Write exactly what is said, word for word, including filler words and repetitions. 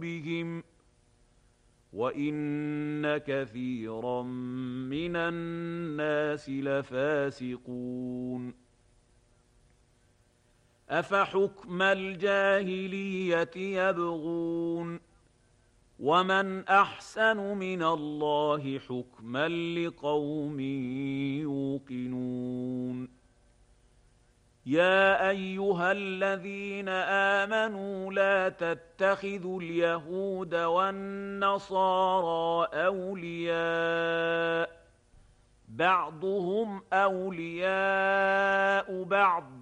بهم وَإِنَّ كَثِيرًا مِنَ النَّاسِ لَفَاسِقُونَ أَفَحُكْمَ الْجَاهِلِيَّةِ يَبْغُونَ وَمَنْ أَحْسَنُ مِنَ اللَّهِ حُكْمًا لِقَوْمٍ يُوقِنُونَ يَا أَيُّهَا الَّذِينَ آمَنُوا لَا تَتَّخِذُوا الْيَهُودَ وَالنَّصَارَىٰ أَوْلِيَاءَ بَعْضُهُمْ أَوْلِيَاءُ بَعْضٍ